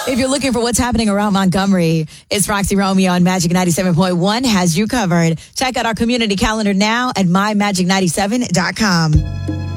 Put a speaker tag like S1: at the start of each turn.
S1: If you're looking for what's happening around Montgomery, it's Roxy Romeo on Magic 97.1 has you covered. Check out our community calendar now at mymagic97.com.